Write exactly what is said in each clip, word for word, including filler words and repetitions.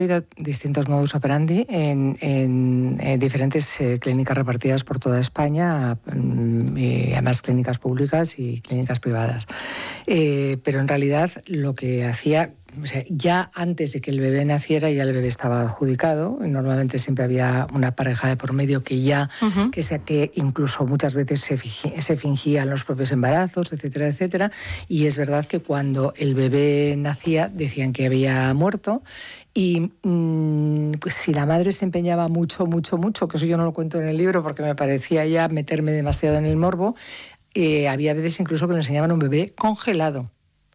Ha habido distintos modus operandi en, en, en diferentes eh, clínicas repartidas por toda España, eh, además clínicas públicas y clínicas privadas. Eh, pero en realidad lo que hacía, o sea, ya antes de que el bebé naciera, ya el bebé estaba adjudicado. Normalmente siempre había una pareja de por medio que ya, uh-huh. que, sea, que incluso muchas veces se, fingi, se fingían los propios embarazos, etcétera, etcétera. Y es verdad que cuando el bebé nacía decían que había muerto. Y mmm, pues si la madre se empeñaba mucho, mucho, mucho, que eso yo no lo cuento en el libro porque me parecía ya meterme demasiado en el morbo, eh, había veces incluso que le enseñaban un bebé congelado.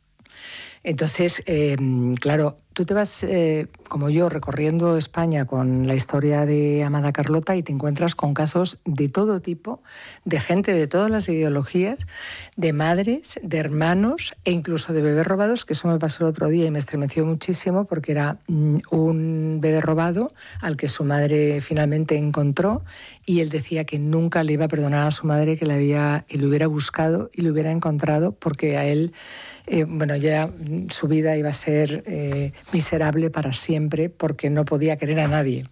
Entonces, eh, claro, tú te vas, eh, como yo, recorriendo España con la historia de Amada Carlota y te encuentras con casos de todo tipo, de gente de todas las ideologías, de madres, de hermanos e incluso de bebés robados, que eso me pasó el otro día y me estremeció muchísimo porque era mm, un bebé robado al que su madre finalmente encontró y él decía que nunca le iba a perdonar a su madre que le, había, que le hubiera buscado y le hubiera encontrado porque a él... Eh, bueno, ya su vida iba a ser eh, miserable para siempre porque no podía querer a nadie.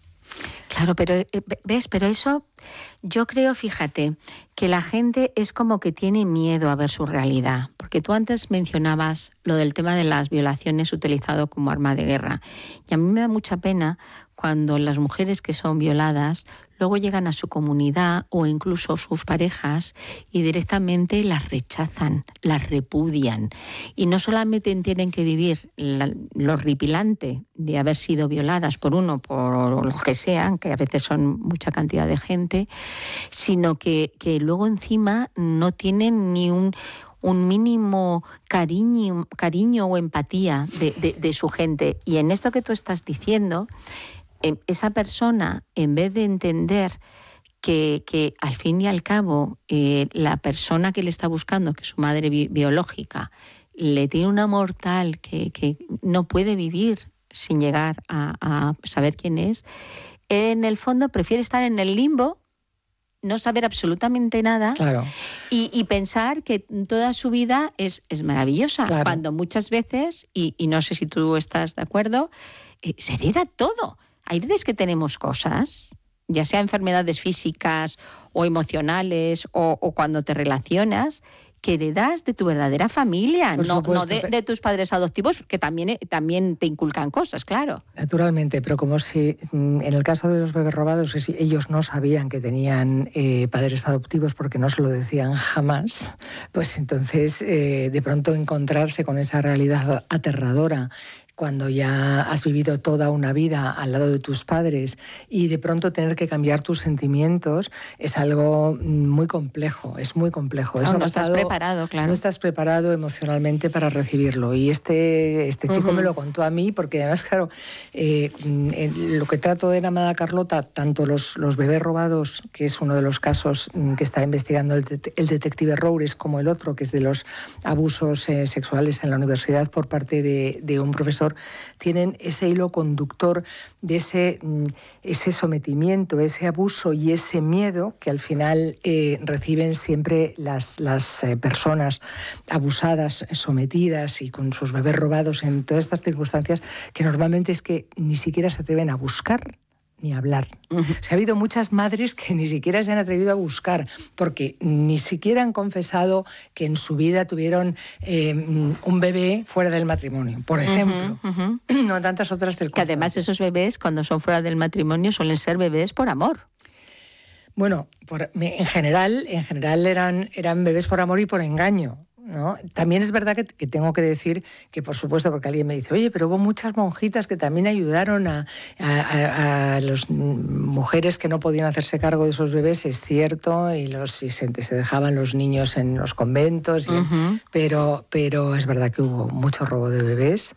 Claro, pero eh, ves, pero eso yo creo, fíjate, que la gente es como que tiene miedo a ver su realidad, porque tú antes mencionabas lo del tema de las violaciones utilizado como arma de guerra, y a mí me da mucha pena cuando las mujeres que son violadas luego llegan a su comunidad o incluso sus parejas y directamente las rechazan, las repudian. Y no solamente tienen que vivir la, lo horripilante de haber sido violadas por uno, por los que sean, que a veces son mucha cantidad de gente, sino que, que luego encima no tienen ni un... un mínimo cariño, cariño o empatía de, de, de su gente. Y en esto que tú estás diciendo, esa persona, en vez de entender que, que al fin y al cabo eh, la persona que le está buscando, que es su madre bi- biológica, le tiene un amor tal que, que no puede vivir sin llegar a, a saber quién es, en el fondo prefiere estar en el limbo, no saber absolutamente nada, claro. y, y pensar que toda su vida es, es maravillosa, claro. Cuando muchas veces, y, y no sé si tú estás de acuerdo, eh, se hereda todo. Hay veces que tenemos cosas, ya sea enfermedades físicas o emocionales o, o cuando te relacionas, que heredas de tu verdadera familia, Por no, supuesto, no de, de tus padres adoptivos, que también, también te inculcan cosas, claro. Naturalmente, pero como si en el caso de los bebés robados, si ellos no sabían que tenían eh, padres adoptivos porque no se lo decían jamás, pues entonces eh, de pronto encontrarse con esa realidad aterradora cuando ya has vivido toda una vida al lado de tus padres y de pronto tener que cambiar tus sentimientos es algo muy complejo, es muy complejo. No, Eso no ha estás pasado, preparado, claro. No estás preparado emocionalmente para recibirlo. Y este, este chico uh-huh. me lo contó a mí porque además, claro, eh, en lo que trato de Amada Carlota, tanto los, los bebés robados, que es uno de los casos que está investigando el, det- el detective Roures, como el otro, que es de los abusos eh, sexuales en la universidad por parte de, de un profesor, tienen ese hilo conductor de ese, ese sometimiento, ese abuso y ese miedo que al final eh, reciben siempre las, las eh, personas abusadas, sometidas y con sus bebés robados en todas estas circunstancias que normalmente es que ni siquiera se atreven a buscar ni hablar. Uh-huh. Se ha habido muchas madres que ni siquiera se han atrevido a buscar porque ni siquiera han confesado que en su vida tuvieron eh, un bebé fuera del matrimonio, por ejemplo. Uh-huh, uh-huh. No tantas otras circunstancias. Que además esos bebés, cuando son fuera del matrimonio, suelen ser bebés por amor. Bueno, por, en general, en general eran, eran bebés por amor y por engaño, ¿no? También es verdad que, que tengo que decir que, por supuesto, porque alguien me dice, oye, pero hubo muchas monjitas que también ayudaron a, a, a, a las mujeres que no podían hacerse cargo de esos bebés, es cierto, y, los, y se, se dejaban los niños en los conventos, y, uh-huh. pero, pero es verdad que hubo mucho robo de bebés.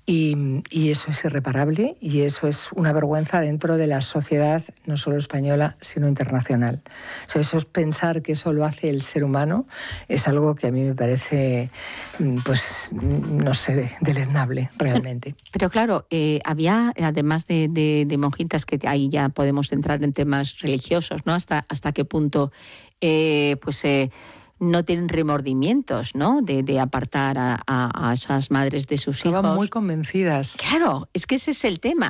Y, y eso es irreparable y eso es una vergüenza dentro de la sociedad, no solo española, sino internacional. O sea, eso es pensar que eso lo hace el ser humano, es algo que a mí me parece, pues, no sé, deleznable realmente. Pero claro, eh, había, además de, de, de monjitas, que ahí ya podemos entrar en temas religiosos, ¿no? Hasta, hasta qué punto, eh, pues... Eh, no tienen remordimientos, ¿no? De, de apartar a, a, a esas madres de sus Estaban hijos. muy convencidas. Claro, es que ese es el tema.